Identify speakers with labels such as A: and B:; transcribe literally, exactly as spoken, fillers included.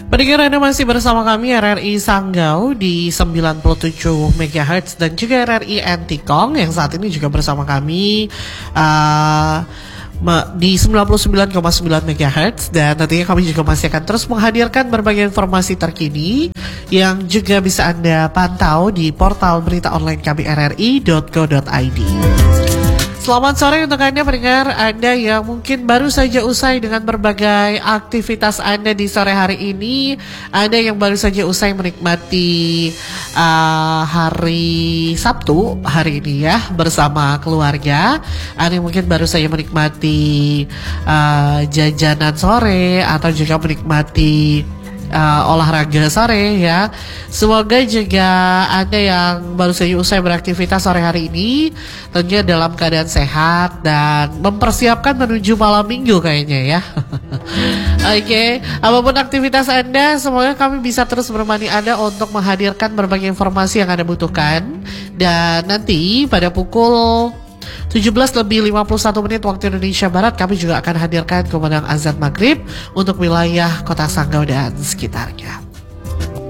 A: Pendengar, Anda masih bersama kami R R I Sanggau di sembilan puluh tujuh megahertz dan juga R R I Antikong yang saat ini juga bersama kami uh, di sembilan puluh sembilan koma sembilan megahertz, dan nantinya kami juga masih akan terus menghadirkan berbagai informasi terkini yang juga bisa Anda pantau di portal berita online kami r r i dot co dot i d. Selamat sore untuk Anda pendengar, Anda yang mungkin baru saja usai dengan berbagai aktivitas Anda di sore hari ini. Anda yang baru saja usai menikmati uh, hari Sabtu hari ini ya bersama keluarga. Anda yang mungkin baru saja menikmati uh, jajanan sore atau juga menikmati Uh, olahraga sore ya. Semoga juga Anda yang baru saja usai beraktivitas sore hari ini tentunya dalam keadaan sehat dan mempersiapkan menuju malam minggu kayaknya ya. Oke, okay. Apapun aktivitas Anda, semoga kami bisa terus menemani Anda untuk menghadirkan berbagai informasi yang Anda butuhkan. Dan nanti pada pukul tujuh belas lebih lima puluh satu menit waktu Indonesia Barat, kami juga akan hadirkan kumandang azan maghrib untuk wilayah Kota Sanggau dan sekitarnya.